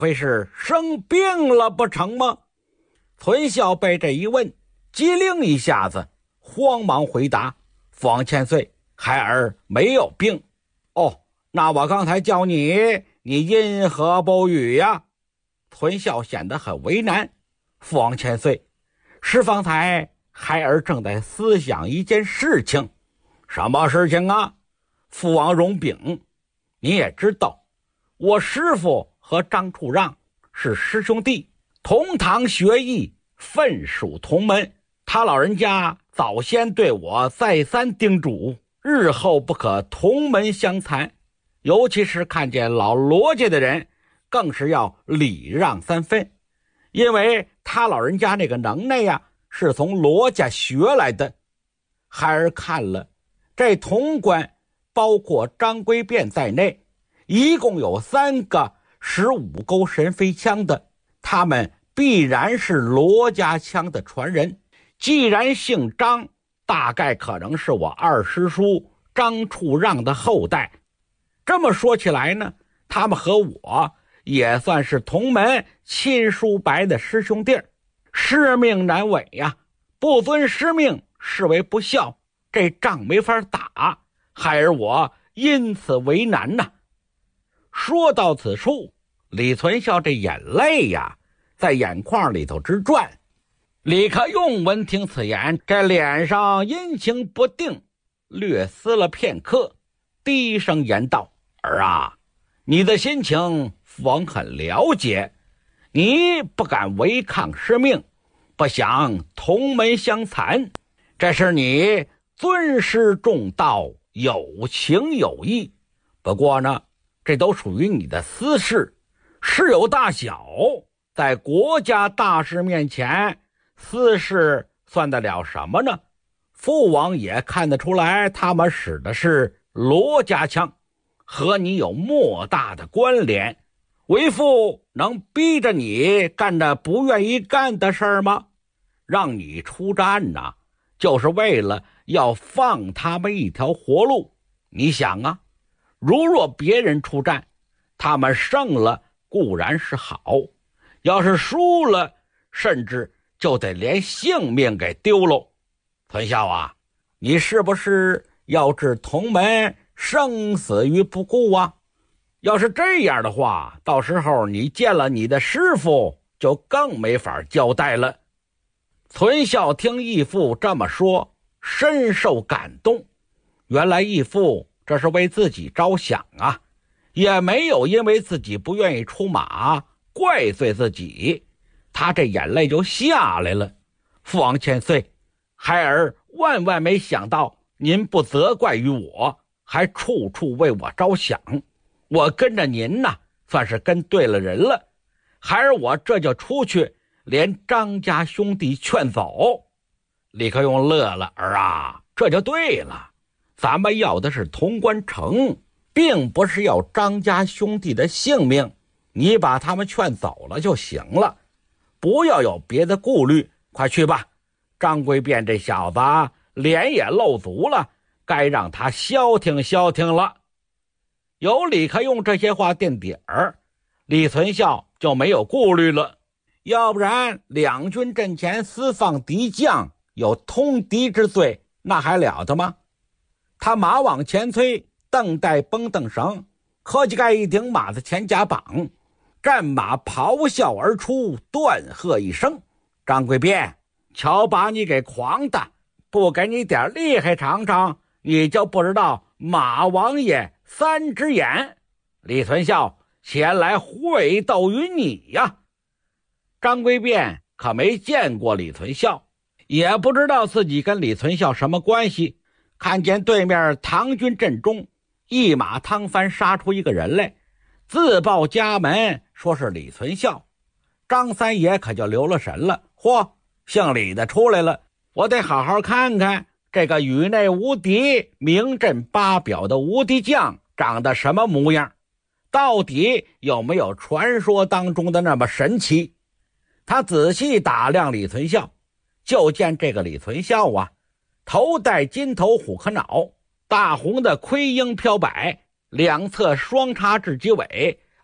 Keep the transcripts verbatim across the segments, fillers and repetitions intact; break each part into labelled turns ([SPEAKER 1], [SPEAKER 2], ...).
[SPEAKER 1] 非是生病了不成吗？存孝被这一问，机灵一下子，慌忙回答：父王千岁，孩儿没有病。哦，那我刚才叫你，你因何不语呀？存孝显得很为难。父王千岁，是方才孩儿正在思想一件事情。什么事情啊？父王容禀，你也知道，我师父和张处让是师兄弟，同堂学艺，分属同门。他老人家早先对我再三叮嘱，日后不可同门相残，尤其是看见老罗家的人，更是要礼让三分。因为他老人家那个能耐呀，是从罗家学来的。孩儿看了，这潼关包括张归变在内，一共有三个使五钩神飞枪的，他们必然是罗家枪的传人。既然姓张，大概可能是我二师叔张处让的后代。这么说起来呢，他们和我也算是同门亲叔伯的师兄弟儿。师命难违呀，不遵师命视为不孝，这仗没法打，孩儿我因此为难呐。说到此处，李存孝这眼泪呀，在眼眶里头直转。李克用闻听此言，这脸上阴晴不定，略思了片刻，低声言道：儿啊，你的心情父王很了解，你不敢违抗师命，不想同门相残，这是你尊师重道，有情有义。不过呢，这都属于你的私事，事有大小，在国家大事面前，私事算得了什么呢？父王也看得出来，他们使的是罗家枪，和你有莫大的关联。为父能逼着你干那不愿意干的事儿吗？让你出战呐，就是为了要放他们一条活路。你想啊，如若别人出战，他们胜了固然是好，要是输了，甚至就得连性命给丢喽。存孝啊，你是不是要置同门生死于不顾啊？要是这样的话，到时候你见了你的师父，就更没法交代了。存孝听义父这么说，深受感动。原来义父这是为自己着想啊，也没有因为自己不愿意出马怪罪自己，他这眼泪就下来了。父王千岁，孩儿万万没想到您不责怪于我，还处处为我着想。我跟着您呐，算是跟对了人了。孩儿我这就出去，连张家兄弟劝走。李克用乐了：儿啊，这就对了，咱们要的是潼关城，并不是要张家兄弟的性命，你把他们劝走了就行了，不要有别的顾虑。快去吧，张归变这小子脸也露足了，该让他消停消停了。有李克用这些话垫底儿，李存孝就没有顾虑了。要不然两军阵前私放敌将，有通敌之罪，那还了得吗？他马往前催，蹬带绷蹬绳，科技盖一顶马的前甲绑，战马咆哮而出，断喝一声：张归变，瞧把你给狂的，不给你点厉害尝尝，你就不知道马王爷三只眼。李存孝前来会斗于你呀！张归变可没见过李存孝，也不知道自己跟李存孝什么关系。看见对面唐军阵中一马趟翻杀出一个人来，自报家门说是李存孝，张三爷可就留了神了。嚯，姓李的出来了，我得好好看看这个宇内无敌、名震八表的无敌将长得什么模样，到底有没有传说当中的那么神奇。他仔细打量李存孝，就见这个李存孝啊，头戴金头虎壳脑，大红的盔缨飘摆，两侧双插雉鸡尾，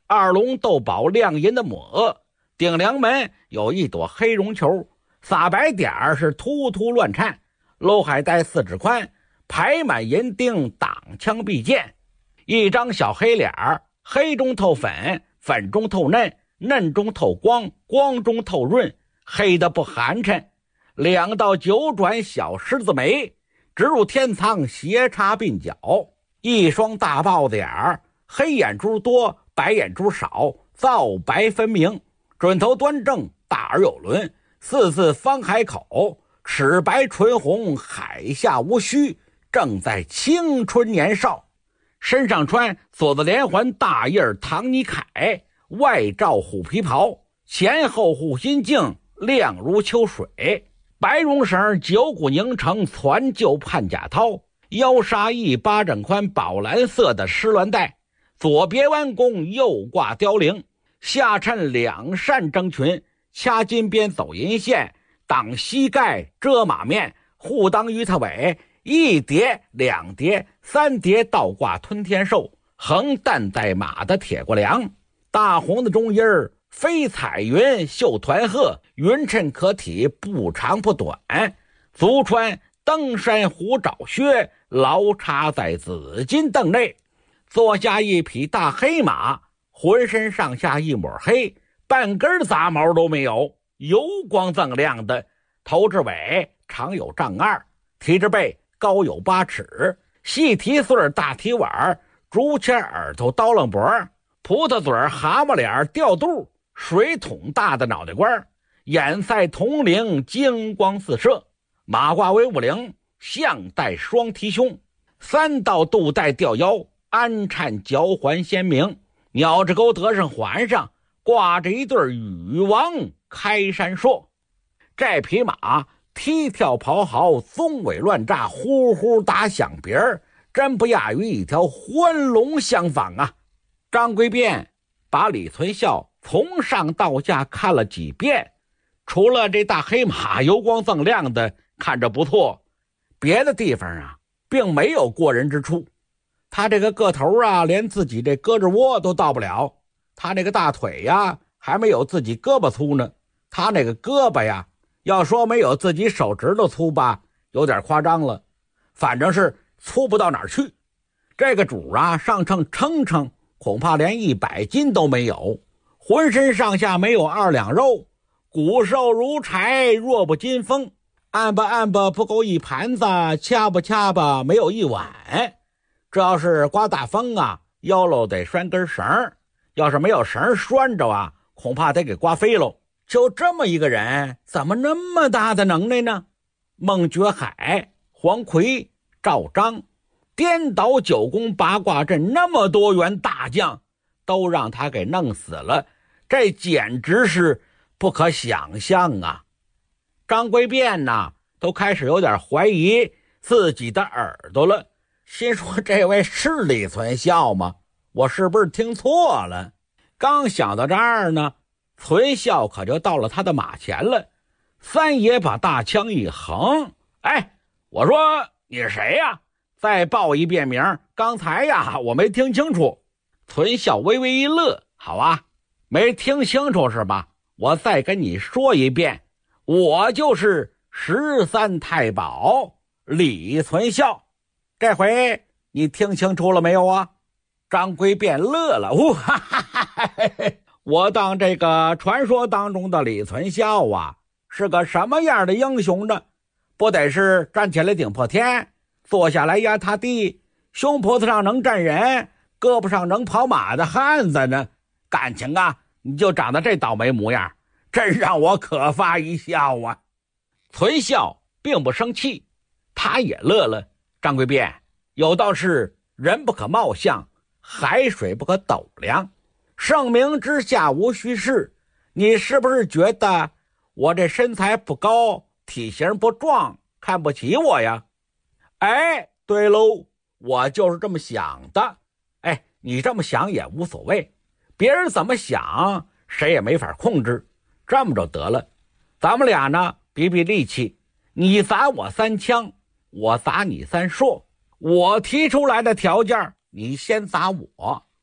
[SPEAKER 1] 二龙斗宝亮银的母鹅，顶梁门有一朵黑绒球，撒白点儿是突突乱颤，楼海带四指宽，排满银钉挡枪必见。一张小黑脸儿，黑中透粉，粉中透嫩，嫩中透光，光中透润，黑的不寒碜。两道九转小狮子眉，直入天仓，斜插鬓角。一双大豹子眼儿，黑眼珠多，白眼珠少，皂白分明，准头端正，大而有轮，四字方海口，齿白唇红，海下无须，正在青春年少。身上穿锁子连环大印唐尼凯，外罩虎皮袍，前后护心镜，亮如秋水。白绒绳九股凝成，攒就盼甲绦，腰纱一巴掌宽，宝蓝色的丝鸾带，左别弯弓，右挂雕翎，下衬两扇征裙，掐金边走银线，挡膝盖遮马面，护当鱼头尾，一叠两叠三叠倒挂吞天兽，横担在马的铁过梁。大红的中音儿，飞彩云绣团鹤，云衬可体，不长不短，足穿登山虎爪靴，牢插在紫金凳内。坐下一匹大黑马，浑身上下一抹黑，半根杂毛都没有，油光锃亮的，头至尾长有丈二，提着背高有八尺，细提穗大提碗，竹签耳朵刀楞脖，葡萄嘴蛤蟆脸吊肚，水桶大的脑袋瓜，眼赛铜铃金光四射，马褂威武铃，象带双提胸，三道肚带吊腰，鞍颤脚环鲜明，鸟着钩得上环上挂着一对羽王开山硕。这匹马踢跳刨嚎，鬃尾乱炸，呼呼打响鼻儿，真不亚于一条欢龙相仿啊！张贵变把李存孝从上到下看了几遍，除了这大黑马油光锃亮的看着不错，别的地方啊并没有过人之处。他这个个头啊，连自己这胳肢窝都到不了，他那个大腿呀还没有自己胳膊粗呢，他那个胳膊呀要说没有自己手指头粗吧，有点夸张了，反正是粗不到哪儿去。这个主啊上秤称称，恐怕连一百斤都没有，浑身上下没有二两肉，骨瘦如柴，弱不禁风，按吧按吧不够一盘子，掐吧掐吧没有一碗。这要是刮大风啊，腰喽得拴根绳，要是没有绳拴着啊，恐怕得给刮飞喽。就这么一个人，怎么那么大的能耐呢？孟觉海、黄奎、赵章，颠倒九宫八卦阵那么多员大将，都让他给弄死了，这简直是不可想象啊！张贵变呐，都开始有点怀疑自己的耳朵了，心说这位是李存孝吗？我是不是听错了？刚想到这儿呢，存孝可就到了他的马前了。三爷把大枪一横，哎，我说你是谁呀？再报一遍名，刚才呀我没听清楚。存孝微微一乐，好啊，没听清楚是吧？我再跟你说一遍，我就是十三太保李存孝。这回你听清楚了没有啊？张贵变乐了，呜哈哈哈哈！我当这个传说当中的李存孝啊，是个什么样的英雄呢？不得是站起来顶破天，坐下来压塌地，胸脯子上能站人，胳膊上能跑马的汉子呢？感情啊，你就长得这倒霉模样，真让我可发一笑啊！存孝并不生气，他也乐了。张贵变，有道是人不可貌相，海水不可斗量，盛名之下无虚事。你是不是觉得我这身材不高，体型不壮，看不起我呀？哎，对喽，我就是这么想的。哎，你这么想也无所谓，别人怎么想谁也没法控制。这么着得了，咱们俩呢比比力气，你砸我三枪，我砸你三槊，我提出来的条件你先砸我，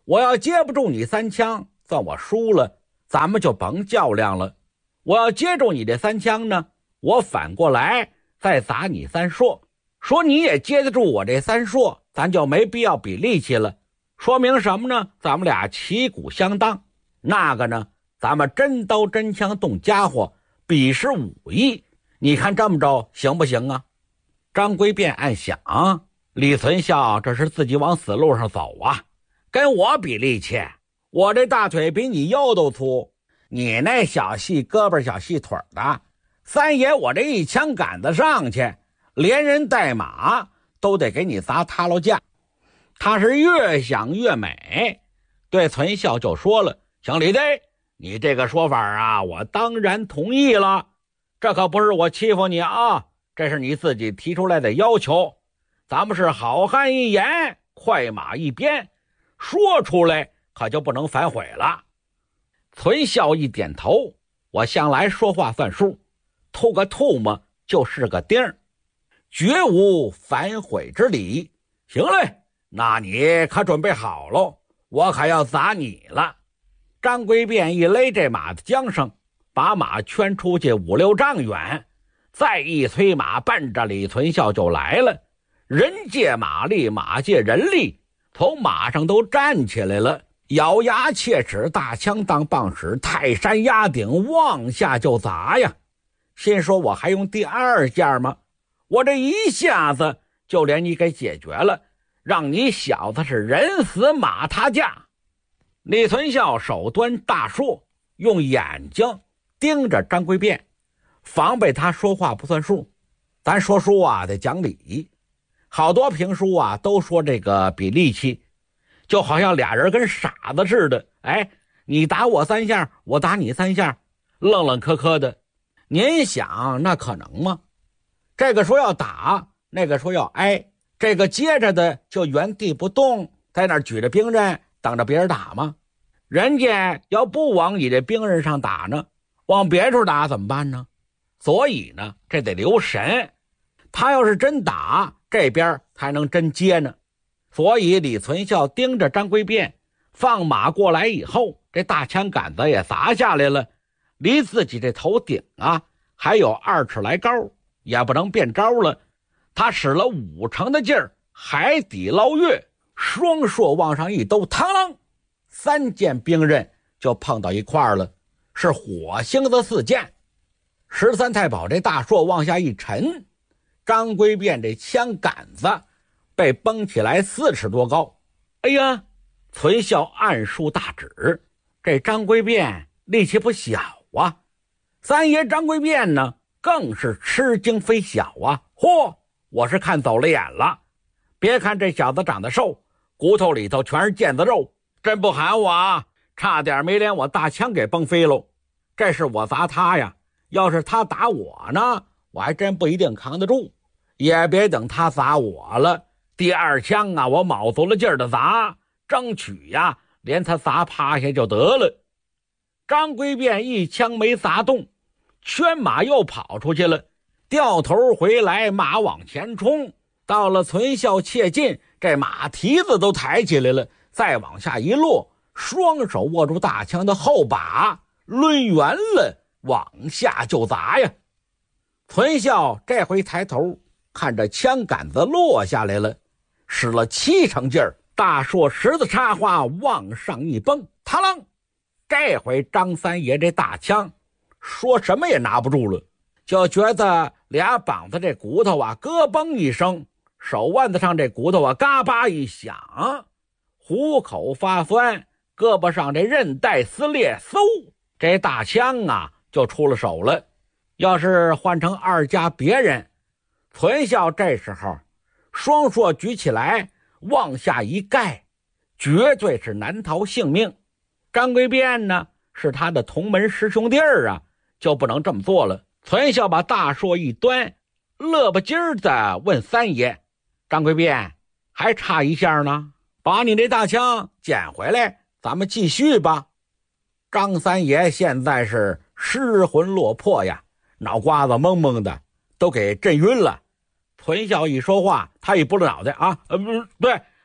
[SPEAKER 1] 我要接不住你三枪，算我输了，咱们就甭较量了。我要接住你这三枪呢，我反过来再砸你三硕，说你也接得住我这三硕，咱就没必要比力气了。说明什么呢？咱们俩旗鼓相当。那个呢，咱们真刀真枪动家伙，比试武艺。你看这么着行不行啊？张归便暗想，李存孝这是自己往死路上走啊，跟我比力气，我这大腿比你腰都粗，你那小细胳膊小细腿的，三爷我这一枪杆子上去，连人带马都得给你砸塌了架。他是越想越美，对存孝就说了，行李得，你这个说法啊，我当然同意了，这可不是我欺负你啊，这是你自己提出来的要求，咱们是好汉一言，快马一鞭，说出来可就不能反悔了。存孝一点头，我向来说话算数，吐个吐沫就是个钉儿，绝无反悔之理。行嘞，那你可准备好喽，我可要砸你了。张归便一勒这马的缰绳，把马圈出去五六丈远，再一催马，奔着李存孝就来了。人借马力，马借人力，从马上都站起来了，咬牙切齿，大枪当棒使，泰山压顶，往下就砸呀。心说我还用第二下吗？我这一下子就连你给解决了，让你小子是人死马塌架。李存孝手端大槊，用眼睛盯着张归便，防备他说话不算数。咱说书啊得讲理，好多评书啊都说这个比力气，就好像俩人跟傻子似的，哎，你打我三下，我打你三下，愣愣磕磕的。您想那可能吗？这个说要打，那个说要挨，这个接着的就原地不动，在那儿举着兵刃等着别人打吗？人家要不往你这兵刃上打呢，往别处打怎么办呢？所以呢，这得留神，他要是真打，这边才能真接呢。所以李存孝盯着张归便，放马过来以后，这大枪杆子也砸下来了，离自己这头顶啊还有二尺来高，也不能变招了。他使了五成的劲儿，海底捞月，双槊往上一兜，嘡啷，三件兵刃就碰到一块儿了，是火星子四箭。十三太保这大槊往下一沉，张归便这枪杆子被崩起来四尺多高。哎呀，存孝暗竖大指，这张归便力气不小啊。三爷张归便呢更是吃惊非小啊。嚯，我是看走了眼了，别看这小子长得瘦，骨头里头全是腱子肉，真不含我啊，差点没连我大枪给崩飞喽。这是我砸他呀，要是他打我呢，我还真不一定扛得住。也别等他砸我了，第二枪啊，我卯足了劲儿的砸，争取呀连他砸趴下就得了。张归便一枪没砸动，圈马又跑出去了，掉头回来，马往前冲，到了存孝切近，这马蹄子都抬起来了，再往下一落，双手握住大枪的后把，抡圆了往下就砸呀。存孝这回抬头看着枪杆子落下来了，使了七成劲儿，大槊十字插花往上一崩，嘡啷，这回张三爷这大枪说什么也拿不住了，就觉得俩膀子这骨头啊咯嘣一声，手腕子上这骨头啊嘎巴一响，虎口发酸，胳膊上这韧带撕裂，嗖，这大枪啊就出了手了。要是换成二家别人，存孝这时候双槊举起来往下一盖，绝对是难逃性命。张归便呢是他的同门师兄弟儿啊，就不能这么做了。存孝把大槊一端，乐不劲儿的问三爷，张归便还差一下呢，把你这大枪捡回来，咱们继续吧。张三爷现在是失魂落魄呀，脑瓜子蒙蒙的，都给震晕了。存孝一说话，他一拨了脑袋啊，呃，不对，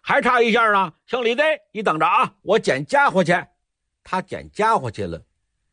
[SPEAKER 1] 还差一下啊，姓李的，你等着啊，我捡家伙去。他捡家伙去了，